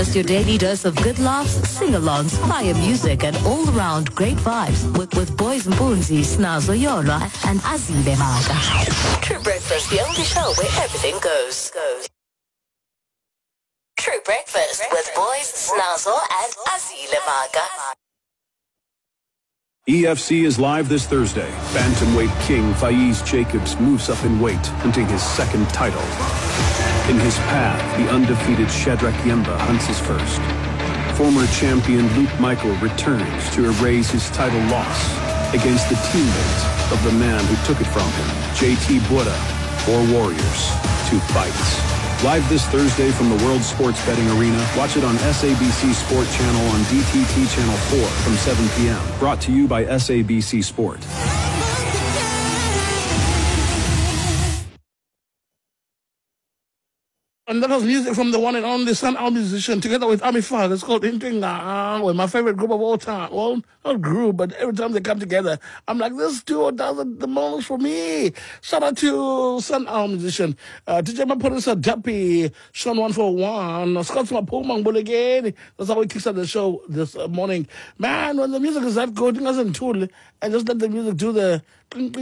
Just your daily dose of good laughs, sing-alongs, fire music, and all-around great vibes with Boys and Boonzi, Snazo Yola, and Azile Maga. True Breakfast, the only show where everything goes. True Breakfast with Boys, Snazo, and Azile Maga. EFC is live this Thursday. Bantamweight king Faiz Jacobs moves up in weight, hunting his second title. In his path, the undefeated Shadrack Yemba hunts his first. Former champion Luke Michael returns to erase his title loss against the teammate of the man who took it from him, JT Buddha, 4 warriors, 2 fights. Live this Thursday from the World Sports Betting Arena. Watch it on SABC Sport Channel on DTT Channel 4 from 7 p.m. Brought to you by SABC Sport. And that was music from the one and only Sun Al musician together with Ami Fag. It's called Intinga, my favorite group of all time. Well, not group, but every time they come together, I'm like, this duo does it the most for me. Shout out to Sun Al musician. DJ Maporisa Duppy, Sean 141, Scott Mapumang Bulligani. That's how we kicked off the show this morning. Man, when the music is that good, it doesn't tool and just let the music do the